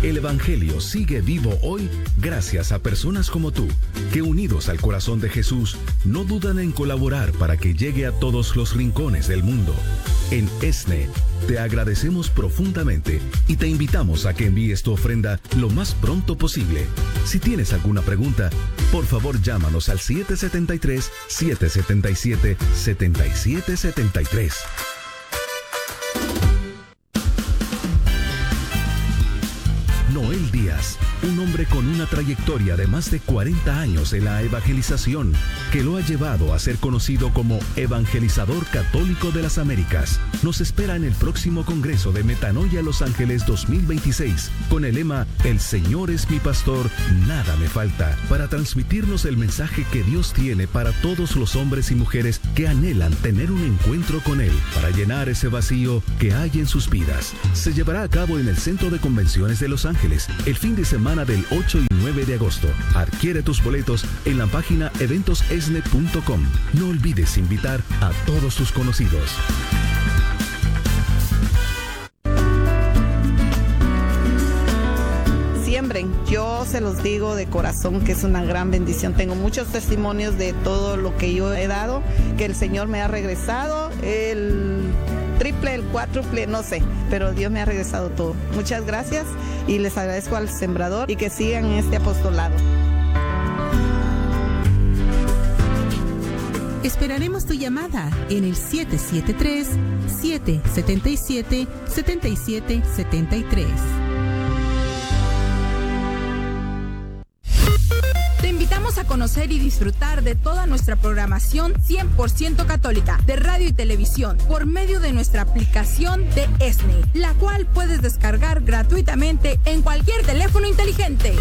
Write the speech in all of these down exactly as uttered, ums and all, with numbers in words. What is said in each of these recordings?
El Evangelio sigue vivo hoy gracias a personas como tú, que unidos al corazón de Jesús, no dudan en colaborar para que llegue a todos los rincones del mundo. En ESNE, te agradecemos profundamente y te invitamos a que envíes tu ofrenda lo más pronto posible. Si tienes alguna pregunta, por favor llámanos al siete siete tres, siete siete siete, siete siete siete tres. Noel Díaz, un hombre con una trayectoria de más de cuarenta años en la evangelización, que lo ha llevado a ser conocido como Evangelizador Católico de las Américas, nos espera en el próximo Congreso de Metanoia Los Ángeles dos mil veintiséis, con el lema El Señor es mi pastor, nada me falta, para transmitirnos el mensaje que Dios tiene para todos los hombres y mujeres que anhelan tener un encuentro con Él, para llenar ese vacío que hay en sus vidas. Se llevará a cabo en el Centro de Convenciones de Los Ángeles, el fin de semana del ocho y nueve de agosto. Adquiere tus boletos en la página eventos esne punto com. No olvides invitar a todos tus conocidos. Siembren, yo se los digo de corazón que es una gran bendición. Tengo muchos testimonios de todo lo que yo he dado, que el Señor me ha regresado, el triple, el cuádruple, no sé, pero Dios me ha regresado todo. Muchas gracias y les agradezco al sembrador y que sigan en este apostolado. Esperaremos tu llamada en el siete siete tres, siete siete siete, siete siete siete tres. Te invitamos a conocer y disfrutar de toda nuestra programación cien por ciento católica de radio y televisión por medio de nuestra aplicación de ESNE, la cual puedes descargar gratuitamente en cualquier teléfono inteligente.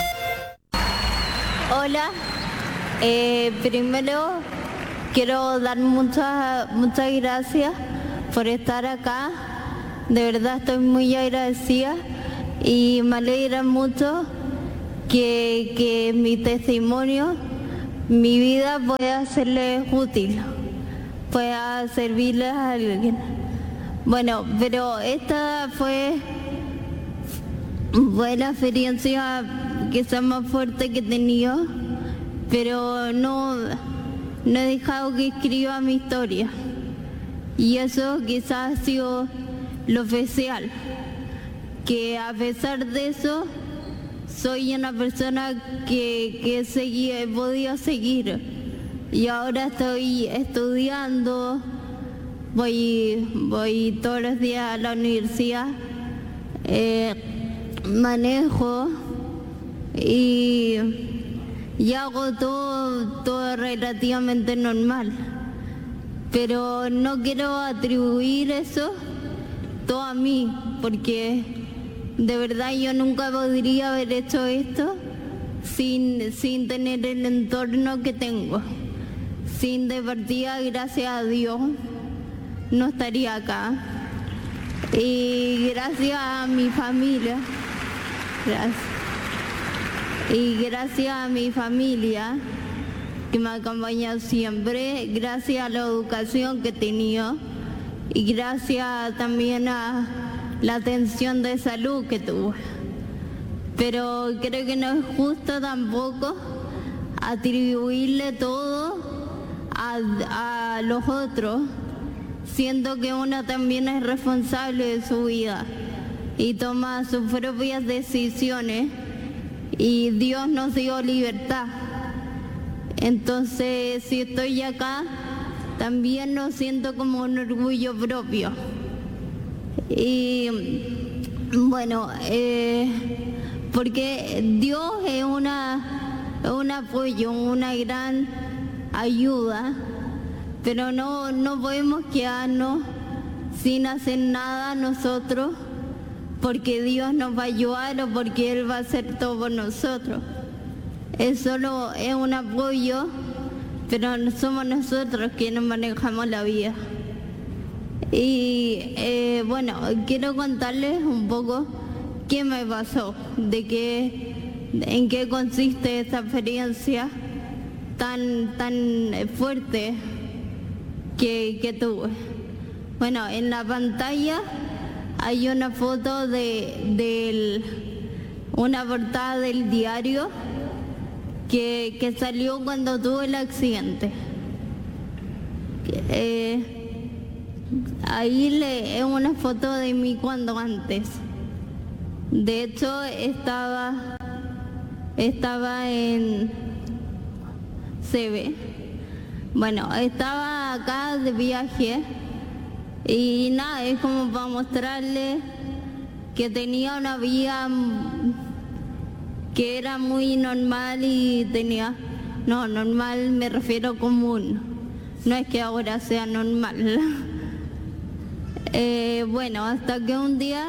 Hola, eh, primero quiero dar muchas muchas gracias por estar acá. De verdad estoy muy agradecida y me alegra mucho que, que mi testimonio, mi vida pueda serles útil, pueda servirles a alguien. Bueno, pero esta fue, fue la experiencia quizás más fuerte que he tenido, pero no, no he dejado que escriba mi historia. Y eso quizás ha sido lo especial, que a pesar de eso, soy una persona que, que seguí, he podido seguir y ahora estoy estudiando, voy, voy todos los días a la universidad, eh, manejo y, y hago todo, todo relativamente normal, pero no quiero atribuir eso todo a mí, porque de verdad yo nunca podría haber hecho esto sin, sin tener el entorno que tengo. Sin de partida, gracias a Dios, no estaría acá. Y gracias a mi familia, gracias. Y gracias a mi familia que me ha acompañado siempre, gracias a la educación que he tenido y gracias también a la atención de salud que tuve. Pero creo que no es justo tampoco atribuirle todo a, a los otros, siendo que uno también es responsable de su vida y toma sus propias decisiones y Dios nos dio libertad. Entonces, si estoy acá, también lo siento como un orgullo propio. Y bueno, eh, porque Dios es una, un apoyo, una gran ayuda, pero no, no podemos quedarnos sin hacer nada nosotros, porque Dios nos va a ayudar o porque Él va a hacer todo por nosotros. Es solo es un apoyo, pero no somos nosotros quienes manejamos la vida. Y eh, bueno, quiero contarles un poco qué me pasó, de qué, en qué consiste esta experiencia tan, tan fuerte que, que tuve. Bueno, en la pantalla hay una foto de, del, una portada del diario que, que salió cuando tuve el accidente. Eh, ahí le, es una foto de mí cuando antes. De hecho, estaba, estaba en C B. Bueno, estaba acá de viaje y nada, es como para mostrarle que tenía una vida que era muy normal y tenía, no, normal me refiero común, no es que ahora sea normal. eh, bueno, hasta que un día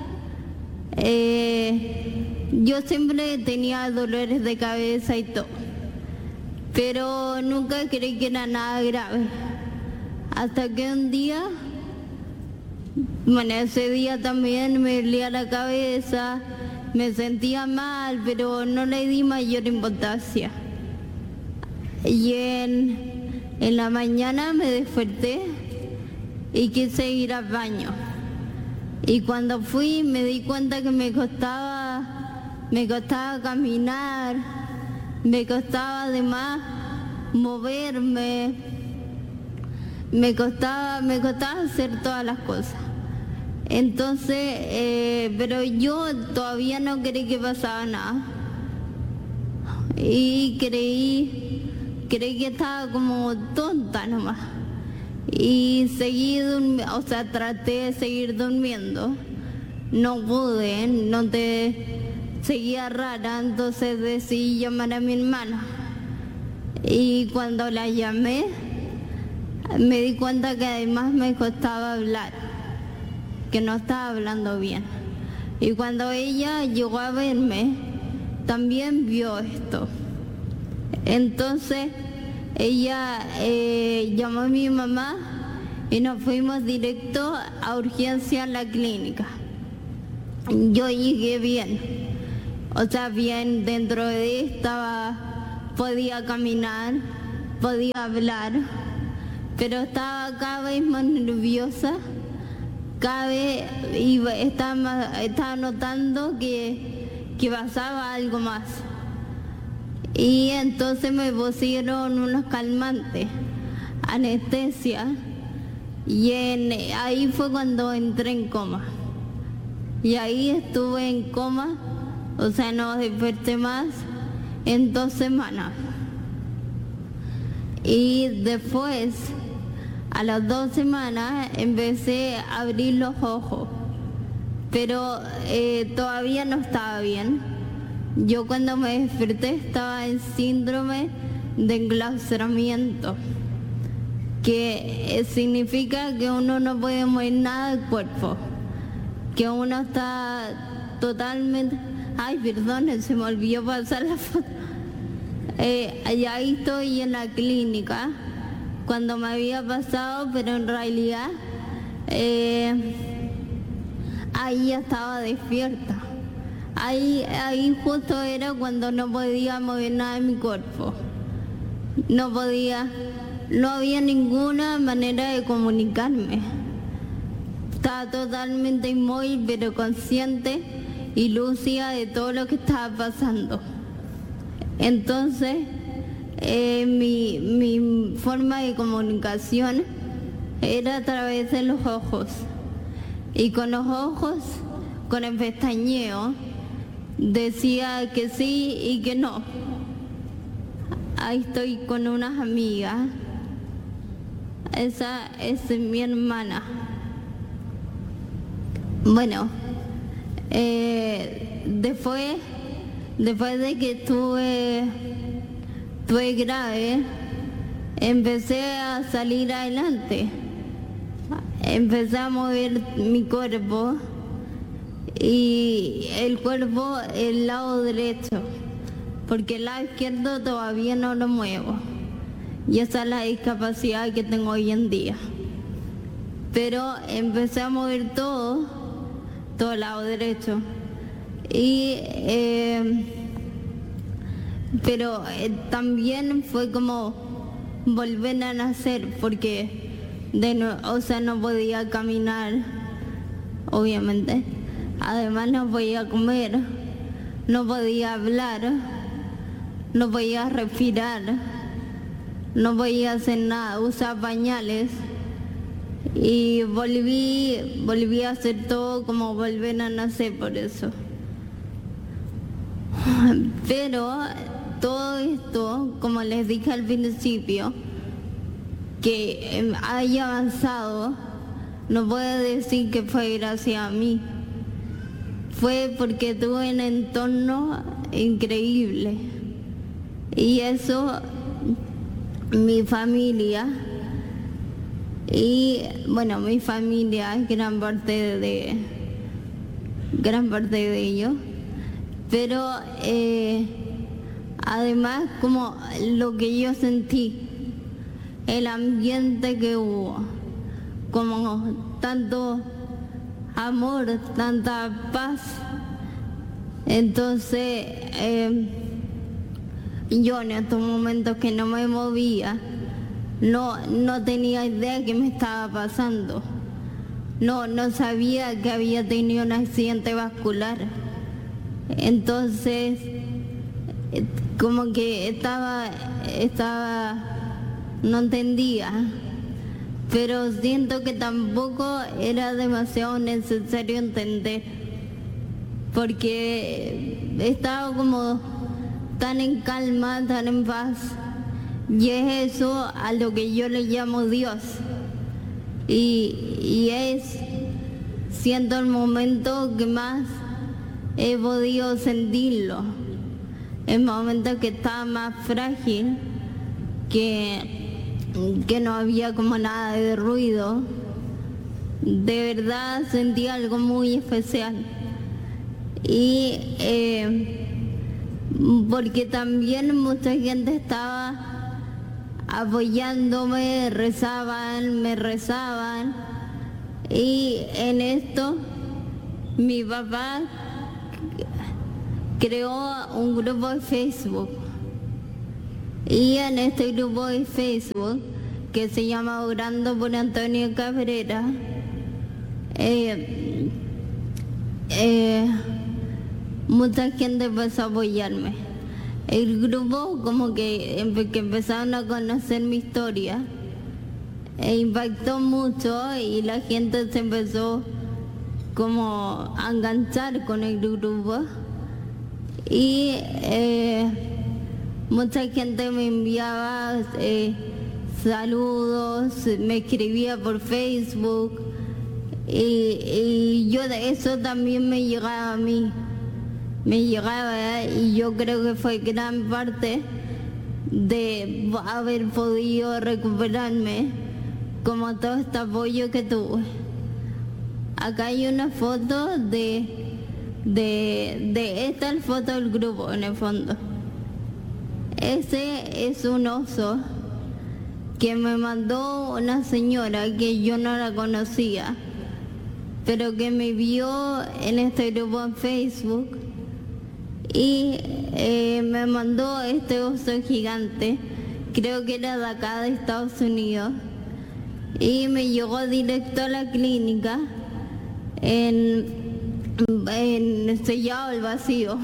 eh, yo siempre tenía dolores de cabeza y todo, pero nunca creí que era nada grave. Hasta que un día, bueno, ese día también me dolía la cabeza, me sentía mal, pero no le di mayor importancia. Y en, en la mañana me desperté y quise ir al baño. Y cuando fui me di cuenta que me costaba, me costaba caminar, me costaba además moverme, me costaba, me costaba hacer todas las cosas. Entonces, eh, pero yo todavía no creí que pasaba nada. Y creí, creí que estaba como tonta nomás. Y seguí durmiendo, o sea, traté de seguir durmiendo. No pude, no te seguía rara, entonces decidí llamar a mi hermana. Y cuando la llamé, me di cuenta que además me costaba hablar, que no estaba hablando bien. Y cuando ella llegó a verme, también vio esto. Entonces, ella eh, llamó a mi mamá y nos fuimos directo a urgencia en la clínica. Yo llegué bien, o sea, bien dentro de estaba, podía caminar, podía hablar, pero estaba cada vez más nerviosa, cada vez iba, estaba, estaba notando que, que pasaba algo más. Y entonces me pusieron unos calmantes, anestesia, y en, ahí fue cuando entré en coma. Y ahí estuve en coma, o sea, no desperté más en dos semanas. Y después, a las dos semanas, empecé a abrir los ojos, pero eh, todavía no estaba bien. Yo cuando me desperté estaba en síndrome de enclaustramiento, que significa que uno no puede mover nada del cuerpo, que uno está totalmente... Ay, perdón, se me olvidó pasar la foto. Eh, ahí estoy en la clínica, cuando me había pasado, pero en realidad eh, ahí ya estaba despierta. Ahí, ahí justo era cuando no podía mover nada de mi cuerpo. No podía, no había ninguna manera de comunicarme. Estaba totalmente inmóvil, pero consciente y lúcida de todo lo que estaba pasando. Entonces, eh, mi, mi forma de comunicación era a través de los ojos. Y con los ojos, con el pestañeo, decía que sí y que no. Ahí estoy con unas amigas. Esa es mi hermana. Bueno, eh, después, después de que estuve, estuve grave, empecé a salir adelante. Empecé a mover mi cuerpo. Y el cuerpo, el lado derecho, porque el lado izquierdo todavía no lo muevo. Y esa es la discapacidad que tengo hoy en día. Pero empecé a mover todo, todo el lado derecho. Y, eh, pero eh, también fue como volver a nacer, porque de no, o sea, no podía caminar, obviamente. Además no podía comer, no podía hablar, no podía respirar, no podía hacer nada, usaba pañales. Y volví, volví a hacer todo como volver a nacer por eso. Pero todo esto, como les dije al principio, que haya avanzado, no puedo decir que fue gracias a mí. Fue porque tuve un entorno increíble. Y eso, mi familia, y bueno, mi familia es gran parte de, gran parte de ellos. Pero eh, además, como lo que yo sentí, el ambiente que hubo, como tanto amor, tanta paz. Entonces, eh, yo en estos momentos que no me movía, no, no tenía idea de qué me estaba pasando. No, no sabía que había tenido un accidente vascular. Entonces, como que estaba, estaba, no entendía, pero siento que tampoco era demasiado necesario entender, porque estaba como tan en calma, tan en paz, y es eso a lo que yo le llamo Dios, y, y es, siento el momento que más he podido sentirlo, en momentos que estaba más frágil, que, que no había como nada de ruido. De verdad sentí algo muy especial. Y eh, porque también mucha gente estaba apoyándome, rezaban, me rezaban. Y en esto mi papá creó un grupo de Facebook, y en este grupo de Facebook, que se llama Orando por Antonio Cabrera, eh, eh, mucha gente empezó a apoyarme. El grupo como que, que empezaron a conocer mi historia, e impactó mucho, y la gente se empezó como a enganchar con el grupo. Y eh, mucha gente me enviaba eh, saludos, me escribía por Facebook, y, y yo de eso también me llegaba a mí, me llegaba, y yo creo que fue gran parte de haber podido recuperarme, como todo este apoyo que tuve. Acá hay una foto de De, de esta es la foto del grupo en el fondo. Ese es un oso que me mandó una señora que yo no la conocía, pero que me vio en este grupo en Facebook, y eh, me mandó este oso gigante, creo que era de acá de Estados Unidos, y me llegó directo a la clínica en en sellado al vacío.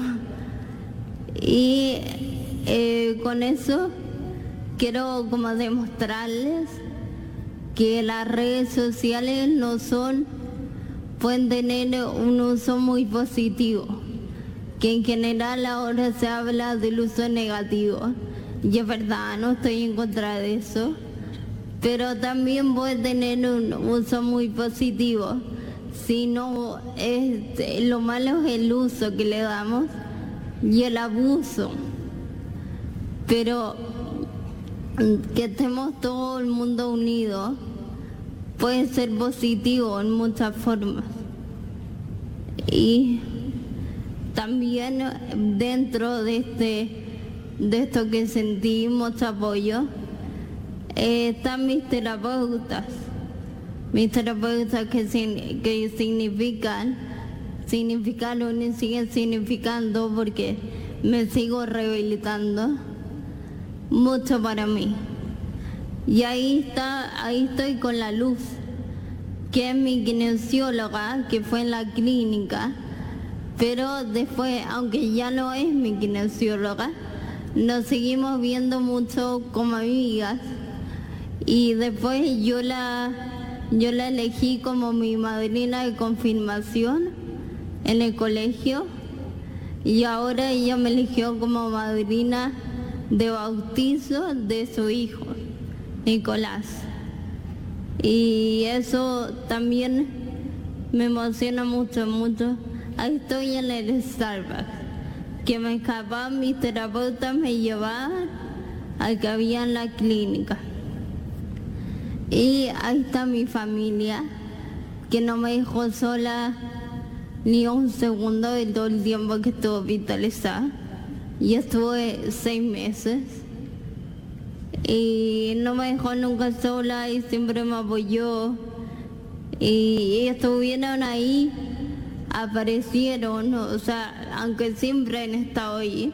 Y eh, con eso quiero como demostrarles que las redes sociales no son, pueden tener un uso muy positivo, que en general ahora se habla del uso negativo, y es verdad, no estoy en contra de eso, pero también puede tener un uso muy positivo. Si no, es, lo malo es el uso que le damos y el abuso. Pero que estemos todo el mundo unido puede ser positivo en muchas formas. Y también dentro de este de esto que sentí mucho apoyo, eh, están mis terapeutas. Mis terapeutas que, que significan, significaron y siguen significando, porque me sigo rehabilitando mucho para mí. Y ahí está, ahí estoy con la Luz, que es mi kinesióloga, que fue en la clínica, pero después, aunque ya no es mi kinesióloga, nos seguimos viendo mucho como amigas. Y después yo la, yo la elegí como mi madrina de confirmación en el colegio. Y ahora ella me eligió como madrina de bautizo de su hijo, Nicolás. Y eso también me emociona mucho, mucho. Ahí estoy en el Starbucks, que me escapaban, mis terapeutas me llevaban al que había en la clínica. Y ahí está mi familia, que no me dejó sola ni un segundo de todo el tiempo que estuve hospitalizada. Y estuve seis meses. Y no me dejó nunca sola y siempre me apoyó. Y estuvieron ahí, aparecieron, o sea, aunque siempre han estado ahí.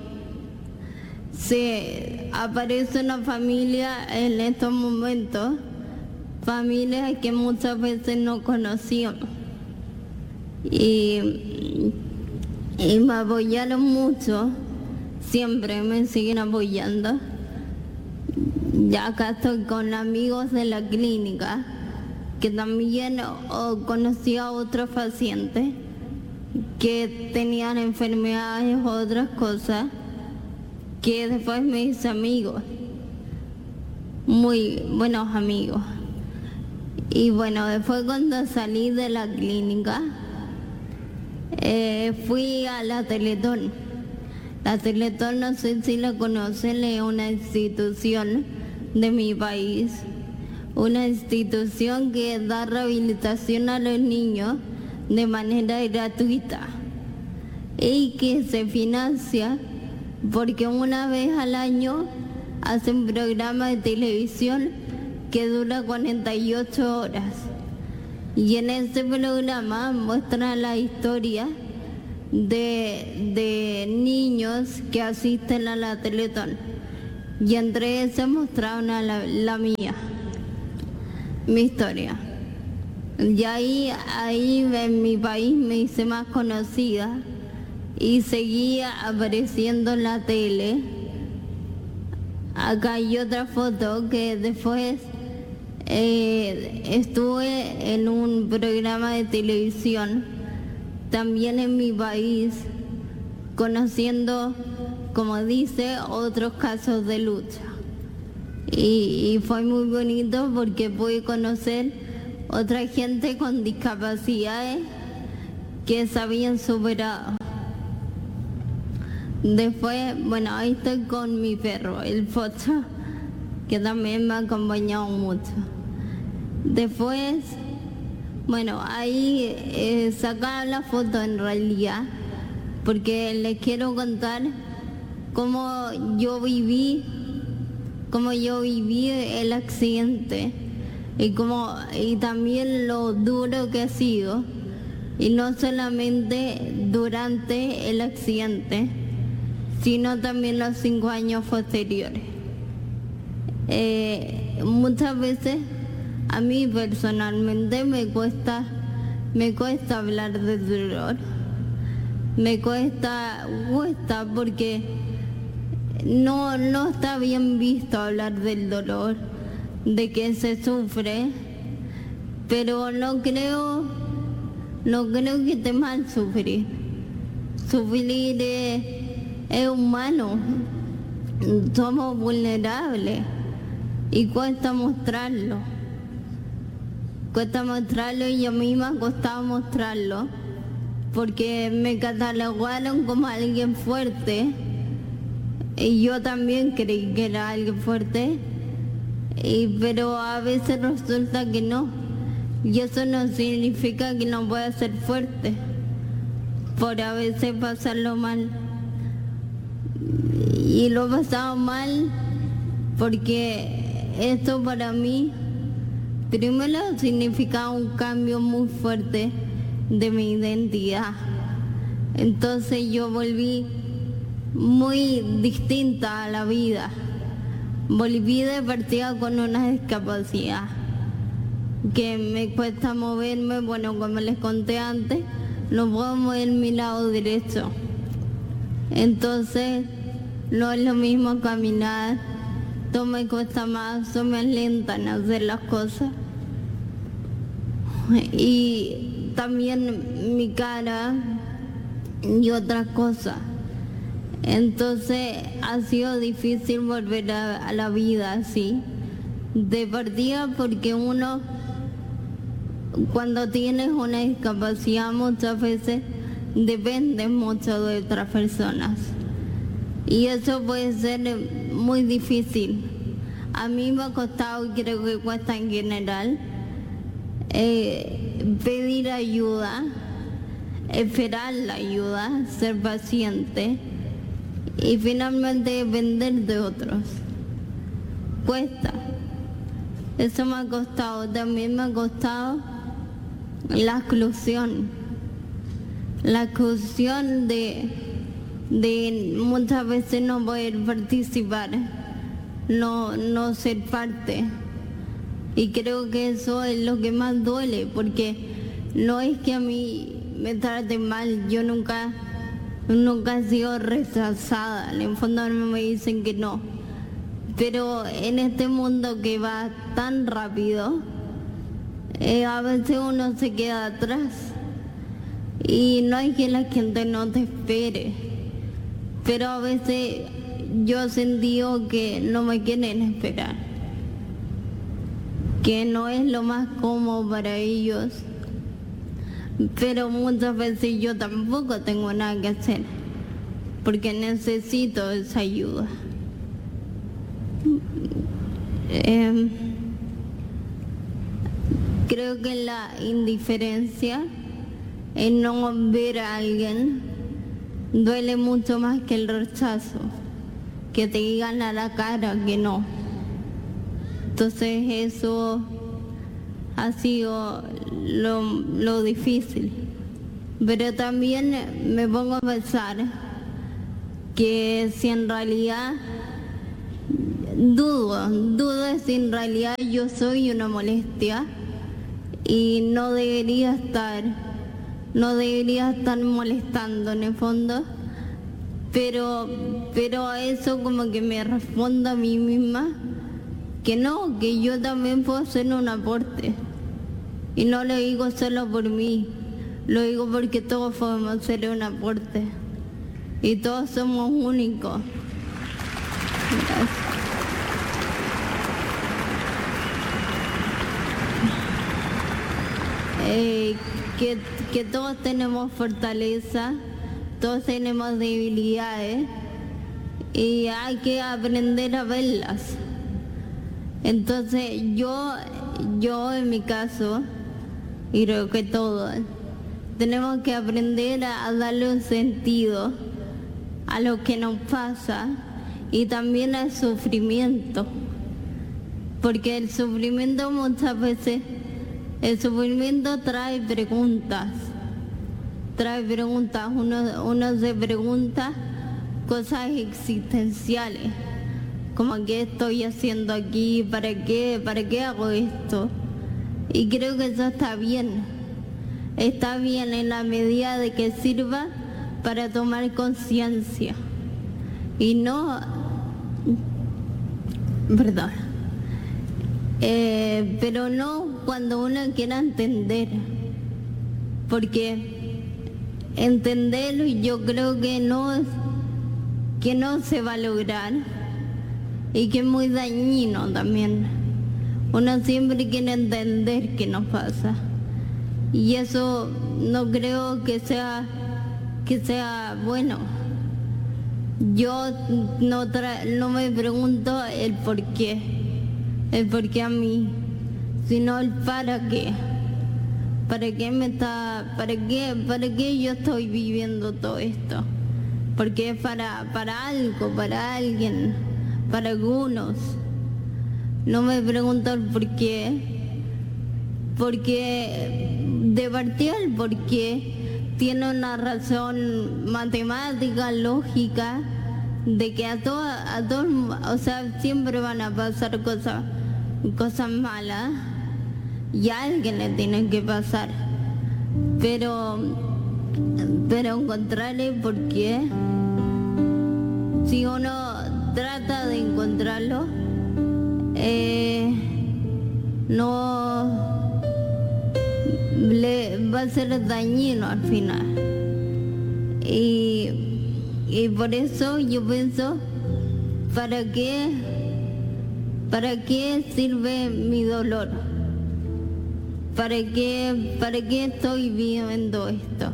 Se aparece una familia en estos momentos, familias que muchas veces no conocíamos. Y, y me apoyaron mucho, siempre me siguen apoyando. Ya acá estoy con amigos de la clínica, que también oh, conocí a otros pacientes que tenían enfermedades u otras cosas, que después me hice amigos, muy buenos amigos. Y bueno, después cuando salí de la clínica, eh, fui a la Teletón. La Teletón, no sé si la conocen, es una institución de mi país, una institución que da rehabilitación a los niños de manera gratuita y que se financia porque una vez al año hace un programa de televisión que dura cuarenta y ocho horas, y en ese programa muestra la historia de, de niños que asisten a la Teletón, y entre esas mostraron a la, la mía, mi historia. Y ahí, ahí en mi país me hice más conocida y seguía apareciendo en la tele. Acá hay otra foto que después eh, estuve en un programa de televisión, también en mi país, conociendo, como dice, otros casos de lucha. Y, y fue muy bonito porque pude conocer otra gente con discapacidades que se habían superado. Después, bueno, ahí estoy con mi perro, el Pocho, que también me ha acompañado mucho. Después, bueno, ahí eh, sacaba la foto en realidad, porque les quiero contar cómo yo viví, cómo yo viví el accidente y, cómo, y también lo duro que ha sido, y no solamente durante el accidente, sino también los cinco años posteriores. Eh, muchas veces a mí personalmente me cuesta, me cuesta hablar del dolor, me cuesta, cuesta porque no, no está bien visto hablar del dolor, de que se sufre, pero no creo, no creo que esté mal sufrir. Sufrir es, es humano, somos vulnerables y cuesta mostrarlo. Cuesta mostrarlo y a mí me ha costado mostrarlo porque me catalogaron como alguien fuerte y yo también creí que era alguien fuerte, y, pero a veces resulta que no, y eso no significa que no pueda ser fuerte, por a veces pasarlo mal. Y lo he pasado mal porque esto para mí primero significaba un cambio muy fuerte de mi identidad. Entonces yo volví muy distinta a la vida. Volví de partida con una discapacidad que me cuesta moverme, bueno, como les conté antes, no puedo mover mi lado derecho. Entonces, no es lo mismo caminar, todo me cuesta más, soy más lenta en hacer las cosas. Y también mi cara y otras cosas. Entonces ha sido difícil volver a, a la vida así, de partida, porque uno cuando tienes una discapacidad muchas veces depende mucho de otras personas y eso puede ser muy difícil. A mí me ha costado, y creo que cuesta en general, eh, pedir ayuda, esperar la ayuda, ser paciente y finalmente depender de otros. Cuesta. Eso me ha costado. También me ha costado la exclusión. La exclusión de, de muchas veces no poder participar, no, no ser parte. Y creo que eso es lo que más duele, porque no es que a mí me traten mal, yo nunca, nunca he sido rechazada, en el fondo no me dicen que no. Pero en este mundo que va tan rápido, eh, a veces uno se queda atrás y no hay que la gente no te espere. Pero a veces yo he sentido que no me quieren esperar, que no es lo más cómodo para ellos, pero muchas veces yo tampoco tengo nada que hacer porque necesito esa ayuda. Eh, creo que la indiferencia, el no ver a alguien, duele mucho más que el rechazo, que te digan a la cara que no. Entonces eso ha sido lo, lo difícil. Pero también me pongo a pensar que si en realidad dudo, dudo de si en realidad yo soy una molestia y no debería estar, no debería estar molestando en el fondo, pero, pero a eso como que me respondo a mí misma que no, que yo también puedo hacer un aporte. Y no lo digo solo por mí, lo digo porque todos podemos hacer un aporte. Y todos somos únicos. Gracias. Eh, que, que todos tenemos fortaleza, todos tenemos debilidades y hay que aprender a verlas. Entonces yo, yo en mi caso, y creo que todos, tenemos que aprender a, a darle un sentido a lo que nos pasa y también al sufrimiento, porque el sufrimiento muchas veces, el sufrimiento trae preguntas, trae preguntas, uno, uno se pregunta cosas existenciales, como qué estoy haciendo aquí, para qué, para qué hago esto. Y creo que eso está bien, está bien en la medida de que sirva para tomar conciencia y no, perdón, eh, pero no cuando uno quiera entender, porque entender yo creo que no, que no se va a lograr y que es muy dañino también. Uno siempre quiere entender qué nos pasa y eso no creo que sea que sea bueno. Yo no, tra no me pregunto el por qué, el por qué a mí, sino el para qué. ¿Para qué me está, para qué, para qué yo estoy viviendo todo esto? Porque es para, para algo, para alguien, para algunos. No me pregunto el por qué, porque de partida el por qué tiene una razón matemática, lógica, de que a todos, a todos, o sea, siempre van a pasar cosas, cosas malas y a alguien le tienen que pasar. Pero pero encontrarle por qué, si uno trata de encontrarlo, eh, no le va a ser dañino al final. Y, y por eso yo pienso, ¿para qué, para qué sirve mi dolor? ¿Para qué, para qué estoy viviendo esto?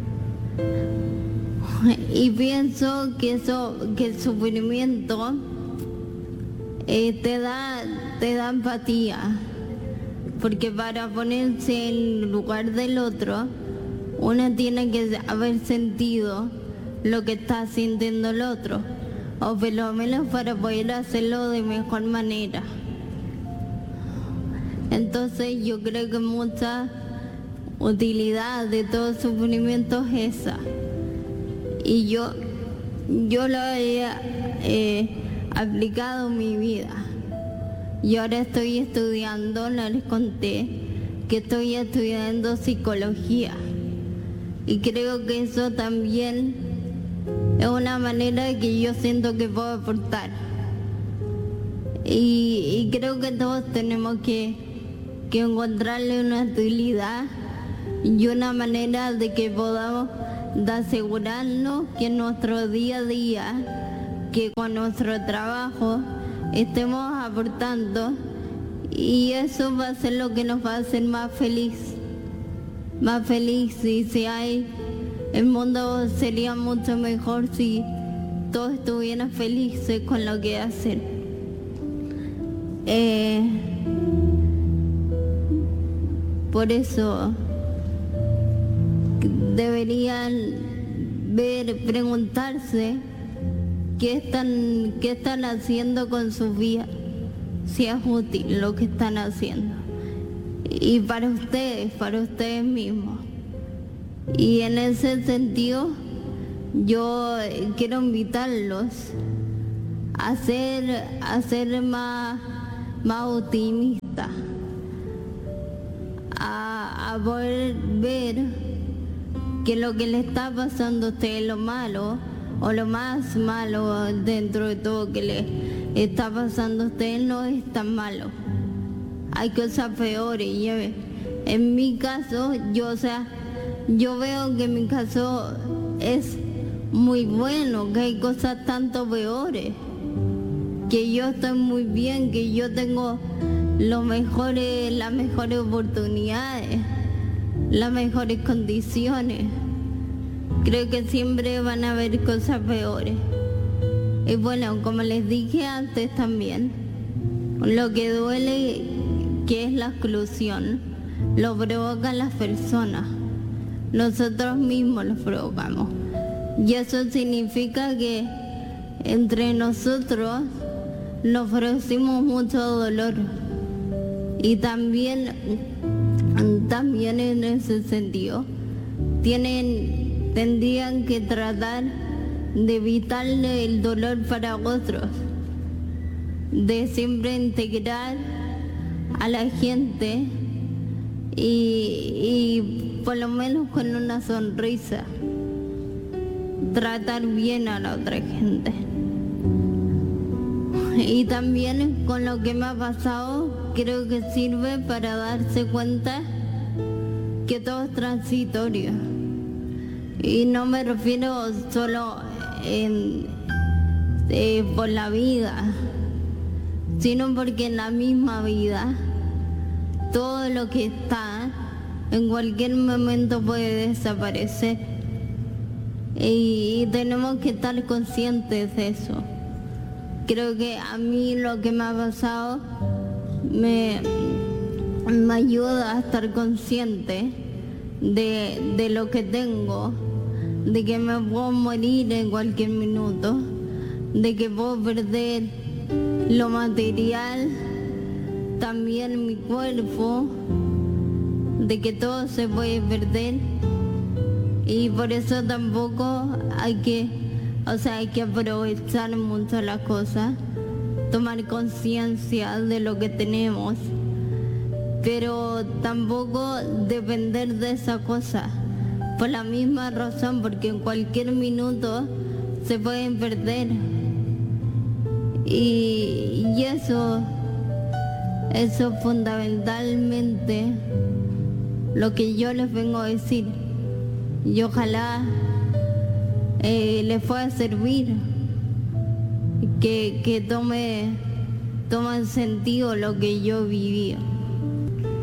Y pienso que eso, que el sufrimiento eh, te da, te da empatía, porque para ponerse en el lugar del otro, uno tiene que haber sentido lo que está sintiendo el otro, o por lo menos para poder hacerlo de mejor manera. Entonces yo creo que mucha utilidad de todo sufrimiento es esa. Y yo, yo lo he eh, aplicado en mi vida. Y ahora estoy estudiando, no les conté, que estoy estudiando psicología. Y creo que eso también es una manera que yo siento que puedo aportar. Y, y creo que todos tenemos que, que encontrarle una utilidad y una manera de que podamos de asegurarnos que en nuestro día a día, que con nuestro trabajo estemos aportando, y eso va a ser lo que nos va a hacer más feliz, más feliz. Y si hay, el mundo sería mucho mejor si todos estuvieran felices con lo que hacen. Eh, por eso deberían ver, preguntarse qué están, qué están haciendo con sus vidas, si es útil lo que están haciendo. Y para ustedes, para ustedes mismos. Y en ese sentido, yo quiero invitarlos a ser, a ser más, más optimistas, a, a poder ver que lo que le está pasando a usted, lo malo, o lo más malo dentro de todo que le está pasando a usted, no es tan malo. Hay cosas peores. Y en mi caso, yo, o sea, yo veo que mi caso es muy bueno, que hay cosas tanto peores, que yo estoy muy bien, que yo tengo los mejores, las mejores oportunidades, las mejores condiciones. Creo que siempre van a haber cosas peores. Y bueno, como les dije antes también, lo que duele, que es la exclusión, lo provocan las personas. Nosotros mismos lo provocamos. Y eso significa que entre nosotros nos producimos mucho dolor. Y también, también en ese sentido, tienen, tendrían que tratar de evitarle el dolor para otros, de siempre integrar a la gente y, y por lo menos con una sonrisa tratar bien a la otra gente. Y también con lo que me ha pasado, creo que sirve para darse cuenta que todo es transitorio. Y no me refiero solo en, eh, por la vida, sino porque en la misma vida todo lo que está en cualquier momento puede desaparecer. Y, y tenemos que estar conscientes de eso. Creo que a mí lo que me ha pasado me, me ayuda a estar consciente de, de lo que tengo, de que me puedo morir en cualquier minuto, de que puedo perder lo material, también mi cuerpo, de que todo se puede perder. Y por eso tampoco hay que, o sea, hay que aprovechar mucho las cosas, tomar conciencia de lo que tenemos, pero tampoco depender de esa cosa, por la misma razón, porque en cualquier minuto se pueden perder. Y, y eso, eso fundamentalmente lo que yo les vengo a decir. Y ojalá eh, les pueda servir, que, que tome, tome sentido lo que yo vivía.